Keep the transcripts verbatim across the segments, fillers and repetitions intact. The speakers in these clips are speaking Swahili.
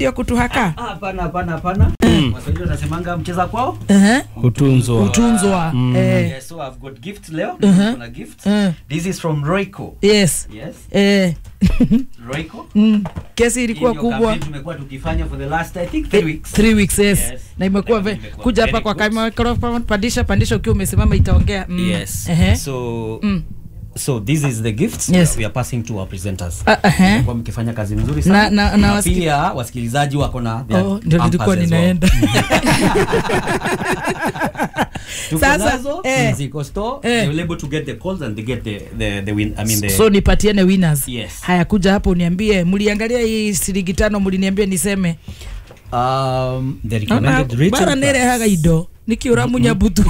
ndio kutuhaka? Hapana hapana hapana. Waswahili wanasemanga mcheza kwao eh hutunzwa. Hutunzwa. Eh. Yeah, so I've got gift leo. Kuna gift. This is from Royco. Yes. Yes. Eh. Royco. Mm. Kesi ilikuwa kubwa. Tumekuwa tukifanya for the last I think three weeks. three weeks yes. Yes. Na imekuwa ve, kuja hapa kwa kama pandisha pandisha ukiwa umesimama itaongea. Mm. Yes. Uh-huh. So mm. So this is the gifts yes. we are passing to our presenters. Uh, uh-huh. Kwa mkifanya kazi nzuri sana. Na, na, na wasiki... pia wasikilizaji wako na oh, ndio nilikuwa ninaenda. Sasa eh ziko store eh. You're able to get the calls and they get the the the win I mean the so nipatiane winners. Yes. Haya kuja hapo uniambie mliangalia hii shilingi tano mliniambia niseme. Um the recommended rate. Bara nere haga ido nikiura munyabutu.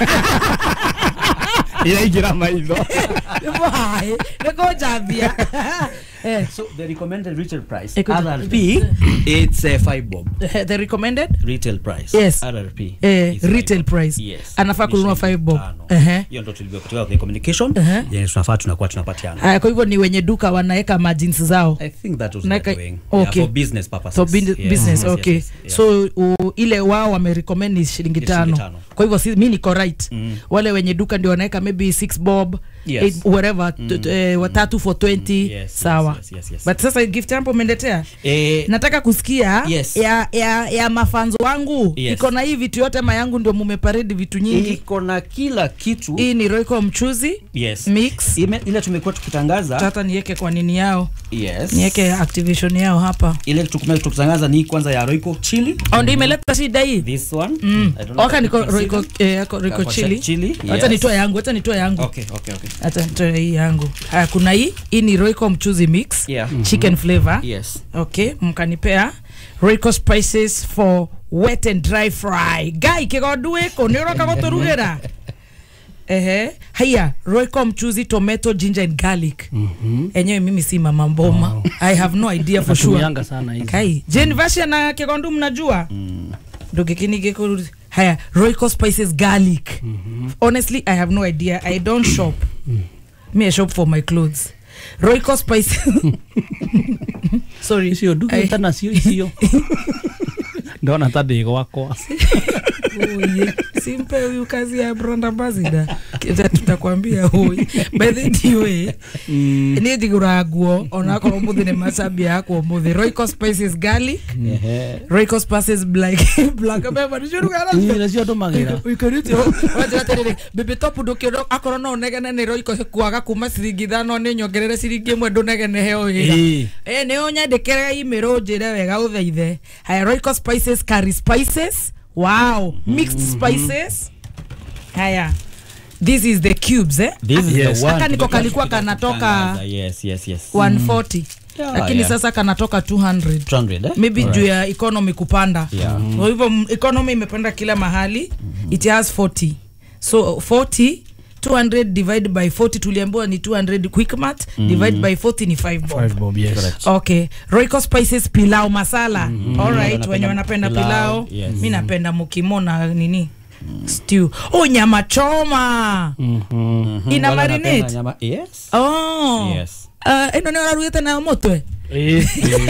Ila igira maitho. Why? Niko jambia. Eh. So the recommended retail price R R P it's a uh, five bob. The, the recommended retail price yes. R R P eh, retail price yes. Anafaa kununua five bob. Eh. Hiyo ndio tulivyo kutoka kwa communication. Then tunafaa tunakuwa tunapatiana. Ah, kwa hivyo ni wenye duka wanaweka margins zao. I think that was what doing. Okay. Yeah, for business purposes. So yes. business yes, okay. Yes, yes, yes. So uh, ile wao wame recommend ni shilingi tano. Kwa hivyo si mimi niko right. Mm. Wale wenye duka ndio wanaweka maybe six bob. Yes. Eight, whatever mm. uh, watatu for twenty. Yes, sawa. Yes, yes, yes. But sasa gift hapo umeniletea eh, nataka kusikia yes. ya ya ya mafanzo wangu yes. Iko na hii vitu yote mayangu ndio mumeparade vitu nyingi. Iko na kila kitu. Hii ni Royco mchuzi yes. mix Ime, ile tumekuwa tukitangaza hata niweke kwa nini yao yes. Niweke activation yao hapa. Ile tukumea tukitangaza ni kwanza ya Royco chili. Oh ndio imeleta shida hii. This one mm. Okay niko Royco eh, Royco chili chili hata yes. Nitoa yangu hata nitoa yangu okay okay okay hata nitoa hii yangu. Haya kuna hii hii ni Royco mchuzi mix yeah. Chicken flavor yes. Okay mkanipea Royco spices for wet and dry fry guy kigodwe ko niroka gotorugera ehe haya Royco mchuzi tomato ginger and garlic mhm enyewe mimi si mama mboma wow. I have no idea for sure yanga sana hizi kai Jane version na kigondu mnajua mm. Ndoke kinige ko haya Royco spices garlic mm-hmm. Honestly I have no idea I don't shop mm. Me I shop for my clothes. Royco spices sorry sio duka tena sio sio ndo natade kwako oye simpe huyu kazi ya Brenda Bazida kita tutakwambia huyu by the way mm. Ni diguraguo onako muthi ne masabi yako muthi Royco spices garlic ehe Royco spices black black pepper ndio ngara ni sio to magira ukarite wacha tele bebe top ndukiro akoro no negene ni Royco kwaga kuma ciringi thano ni nyongerere ciringi imwe ndunegene heo hii eh ne onyandikere email njire wega uthaithe haya Royco spices curry spices wow mixed spices haya this is the cubes eh this is yes. The one aka niko kalikuwa kanatoka yes yes yes one forty yeah, lakini yeah. Sasa kanatoka two hundred two hundred eh maybe juu ya economy kupanda yeah. Mm-hmm. Kwa hivyo economy imepanda kila mahali mm-hmm. It has forty so forty two hundred divided by forty tuliambiwa ni two hundred quick math mm-hmm. Divide by forty ni five bob five bob yes correct. Okay Royco spices pilau masala mm-hmm. All right wenye wanapenda pilau yes. Mimi napenda mukimo na nini mm. Stew oh nyama choma mm-hmm. Ina marinate nyama yes oh yes uh ino ni wararugite na motwe eh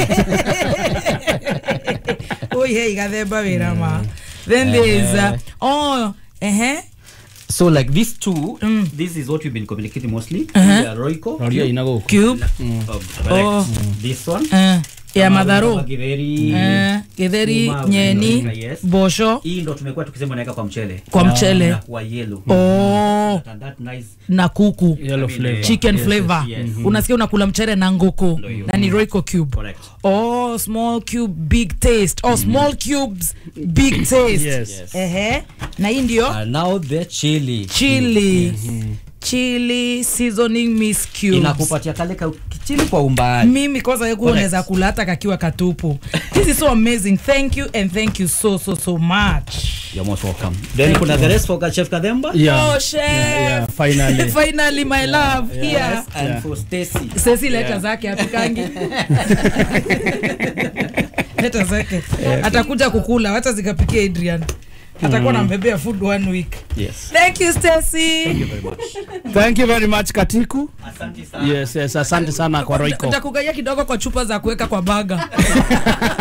oh hey gathemba wira ma then there is uh, oh eh so like these two mm. This is what we've been communicating mostly uh-huh. Royco Royco inago cube mm. Oh, correct oh. Mm. This one uh. Ya madharo githeri eh githeri nyeni yes. Bosho hii ndo tumekuwa tukisema naweka kwa mchele kwa mchele na kwa yellow oh and that nice na kuku yellow flavor chicken yes, flavor yes, yes. Mm-hmm. Unasikia unakula mchele na ngoko na ni Royco cube correct oh small cube big taste oh small mm-hmm. Cubes big taste yes, yes. Ehe na hii ndio uh, now the chili chili yes. Mm-hmm. Chili seasoning mix cubes inakupatia kale ka chili kwa umbali mimi kwanza yako unaweza kula hata kakiwa katupu. This is so amazing. Thank you and thank you so so so much. You're most welcome. Then kuna the rest for Chef Kademba yeah. Oh chef yeah, yeah. Finally finally my love yeah. Here yes. And yeah. For Stacy Stacy leta yeah. Zake apikangi leta zake yeah. Atakuja kukula hata zikapikia Adrian atakuwa anambebea food one week. Yes. Thank you Stacy. Thank you very much. Thank you very much Katiku. Asante sana. Yes yes asante sana kwa Royco. Nitakugaia kidogo kwa chupa za kuweka kwa baga.